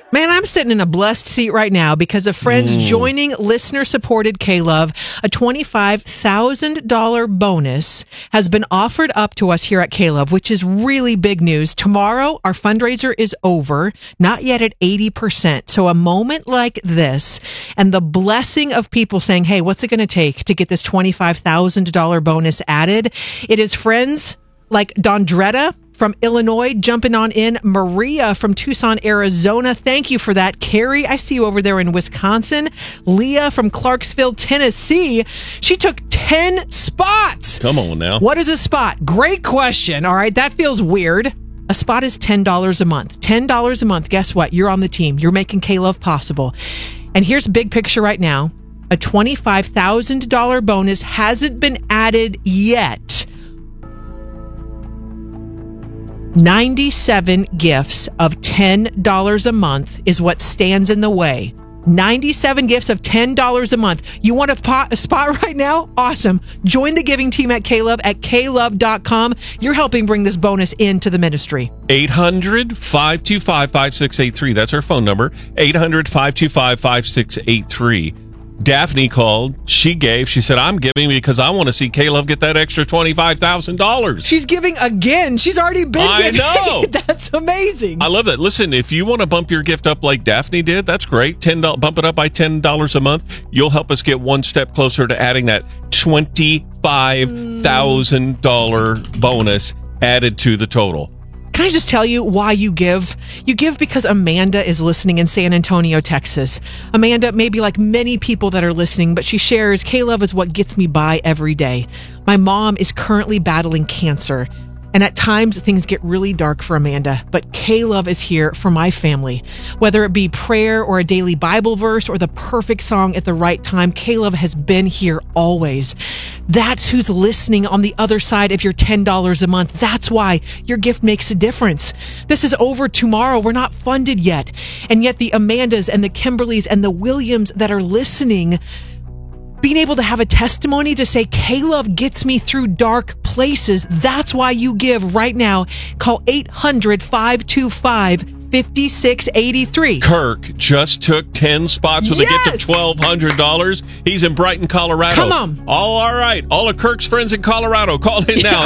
Man, I'm sitting in a blessed seat right now because of friends joining listener-supported K-Love. A $25,000 bonus has been offered up to us here at K-Love, which is really big news. Tomorrow, our fundraiser is over, not yet at 80%. So a moment like this and the blessing of people saying, hey, what's it going to take to get this $25,000 bonus added? It is friends like Dondretta from Illinois jumping on in. Maria from Tucson, Arizona. Thank you for that. Carrie, I see you over there in Wisconsin. Leah from Clarksville, Tennessee. She took 10 spots. Come on now. What is a spot? Great question. All right. That feels weird. A spot is $10 a month. $10 a month. Guess what? You're on the team. You're making K-Love possible. And here's big picture right now. A $25,000 bonus hasn't been added yet. 97 gifts of $10 a month is what stands in the way. 97 gifts of $10 a month. You want a spot right now? Awesome. Join the giving team at K-Love at klove.com. You're helping bring this bonus into the ministry. 800-525-5683. That's our phone number. 800-525-5683. Daphne called. She said, I'm giving because I want to see K-Love get that extra $25,000. She's giving again. She's already been giving. I know. That's amazing. I love that. Listen, if you want to bump your gift up like Daphne did, that's great. Bump it up by $10 a month. You'll help us get one step closer to adding that $25,000 bonus added to the total. Can I just tell you why you give? You give because Amanda is listening in San Antonio, Texas. Amanda may be like many people that are listening, but she shares, K-Love is what gets me by every day. My mom is currently battling cancer. And at times, things get really dark for Amanda, but K-Love is here for my family. Whether it be prayer or a daily Bible verse or the perfect song at the right time, K-Love has been here always. That's who's listening on the other side of your $10 a month. That's why your gift makes a difference. This is over tomorrow. We're not funded yet. And yet the Amandas and the Kimberlys and the Williams that are listening, being able to have a testimony to say, K-Love gets me through dark places. That's why you give right now. Call 800-525-5683. Kirk just took 10 spots with a gift of $1,200. He's in Brighton, Colorado. Come on. All right. All of Kirk's friends in Colorado, call in now.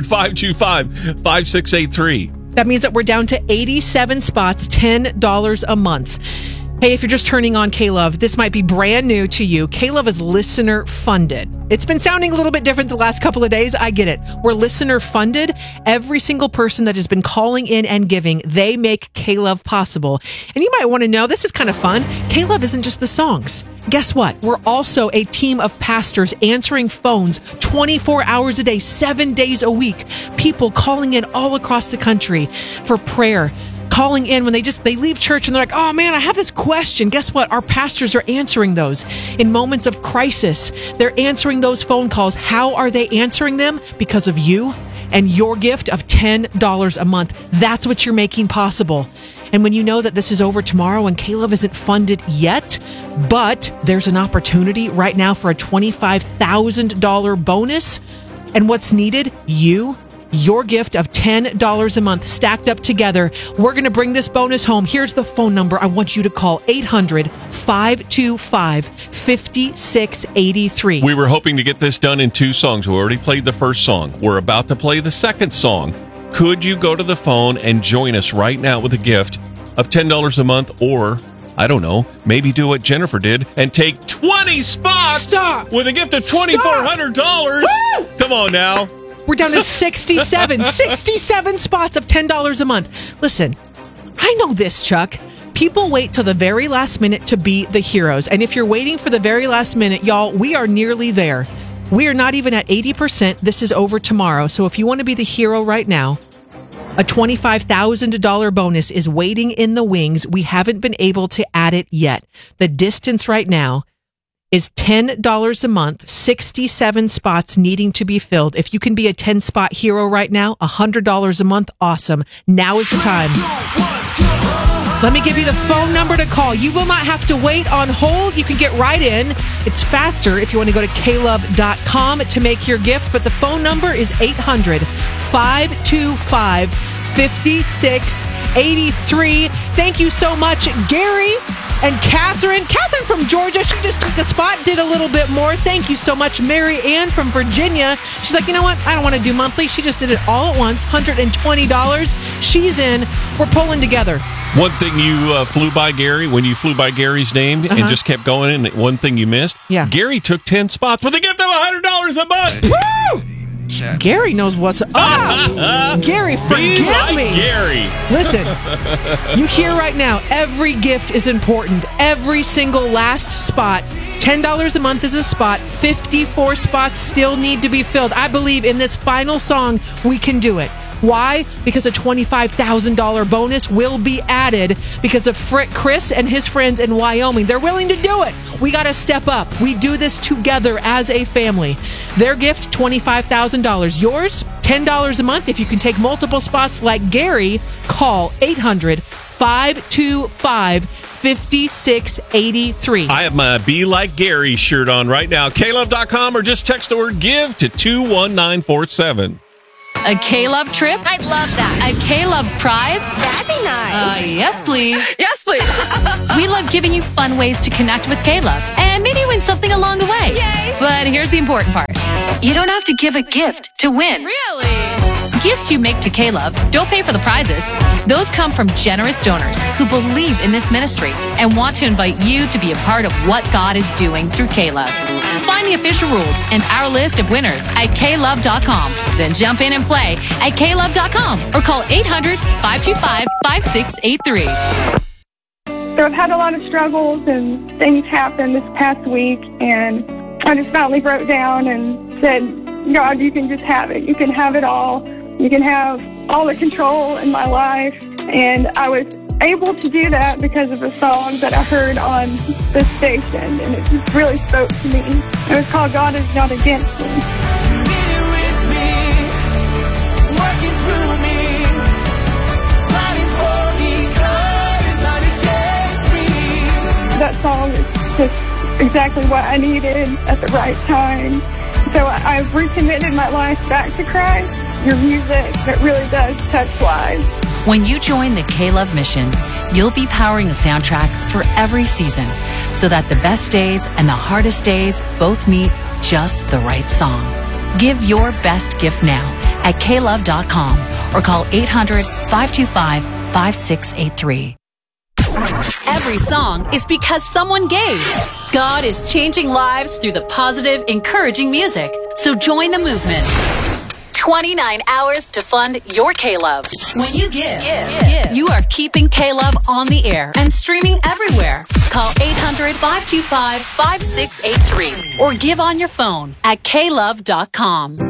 800-525-5683. That means that we're down to 87 spots, $10 a month. Hey, if you're just turning on K-Love, this might be brand new to you. K-Love is listener funded. It's been sounding a little bit different the last couple of days. I get it. We're listener funded. Every single person that has been calling in and giving, they make K-Love possible. And you might want to know, this is kind of fun. K-Love isn't just the songs. Guess what? We're also a team of pastors answering phones 24 hours a day, 7 days a week. People calling in all across the country for prayer. Calling in when they leave church and they're like, oh man, I have this question. Guess what? Our pastors are answering those in moments of crisis. They're answering those phone calls. How are they answering them? Because of you and your gift of $10 a month. That's what you're making possible. And when you know that this is over tomorrow and K-Love isn't funded yet, but there's an opportunity right now for a $25,000 bonus. And what's needed? Your gift of $10 a month stacked up together. We're going to bring this bonus home. Here's the phone number I want you to call. 800-525-5683. We were hoping to get this done in 2 songs. We already played the first song. We're about to play the second song. Could you go to the phone and join us right now with a gift of $10 a month, or I don't know, maybe do what Jennifer did and take 20 spots with a gift of $2,400? Come on now. We're down to 67 spots of $10 a month. Listen, I know this, Chuck. People wait till the very last minute to be the heroes. And if you're waiting for the very last minute, y'all, we are nearly there. We are not even at 80%. This is over tomorrow. So if you want to be the hero right now, a $25,000 bonus is waiting in the wings. We haven't been able to add it yet. The distance right now is $10 a month, 67 spots needing to be filled. If you can be a 10-spot hero right now, $100 a month, awesome. Now is the time. Let me give you the phone number to call. You will not have to wait on hold. You can get right in. It's faster if you want to go to klove.com to make your gift, but the phone number is 800-525-5683. Thank you so much, Gary and Catherine. Catherine from Georgia, she just took the spot, did a little bit more. Thank you so much, Mary Ann from Virginia. She's like, you know what? I don't want to do monthly. She just did it all at once, $120. She's in. We're pulling together. One thing you flew by, Gary, when you flew by Gary's name and just kept going, and one thing you missed, Gary took 10 spots with a gift of $100 a month. Woo! Gary knows what's up. Gary, forgive me. Gary. Listen, you hear right now, every gift is important. Every single last spot. $10 a month is a spot. 54 spots still need to be filled. I believe in this final song, we can do it. Why? Because a $25,000 bonus will be added because of Chris and his friends in Wyoming. They're willing to do it. We got to step up. We do this together as a family. Their gift, $25,000. Yours, $10 a month. If you can take multiple spots like Gary, call 800-525-5683. I have my Be Like Gary shirt on right now. KLove.com or just text the word GIVE to 21947. A K-Love trip? I'd love that. A K-Love prize? That'd be nice. Yes, please. Yes, please. We love giving you fun ways to connect with K-Love and maybe win something along the way. Yay. But here's the important part. You don't have to give a gift to win. Really? Gifts you make to K-Love don't pay for the prizes. Those come from generous donors who believe in this ministry and want to invite you to be a part of what God is doing through K-Love. Find the official rules and our list of winners at klove.com. Then jump in and play at klove.com or call 800-525-5683. So I've had a lot of struggles and things happened this past week, and I just finally broke down and said, God, you can just have it. You can have it all. You can have all the control in my life. And I was able to do that because of a song that I heard on the station, and it just really spoke to me. It was called God Is Not Against Me. That song is just exactly what I needed at the right time. So I've recommitted my life back to Christ. Your music that really does touch lives. When you join the K-Love mission, you'll be powering a soundtrack for every season so that the best days and the hardest days both meet just the right song. Give your best gift now at klove.com or call 800-525-5683. Every song is because someone gave. God is changing lives through the positive, encouraging music. So join the movement. 29 hours to fund your K-Love. When you give, you are keeping K-Love on the air and streaming everywhere. Call 800-525-5683 or give on your phone at klove.com.